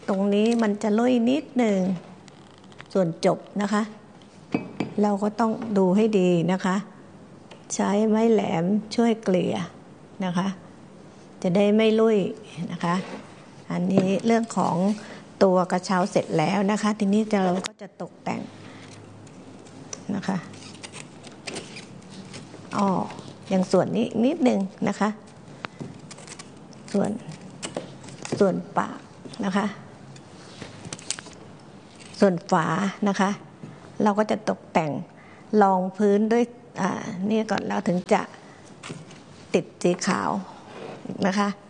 ตรงนี้มันจะลุยนิดหนึ่งส่วนจบนะคะเราก็ต้องดูให้ดีนะคะใช้ไม้แหลมช่วยเกลี่ยนะคะจะได้ไม่ลุยนะคะอันนี้เรื่องของตัวกระเช้าเสร็จแล้วนะคะทีนี้เราก็จะตกแต่งนะคะอย่างส่วนนี้นิดนึงนะคะส่วนปากนะคะส่วนฝานะคะเราก็จะตกแต่งรองพื้นด้วยนี่ก่อนแล้วถึงจะติดสีขาวนะคะ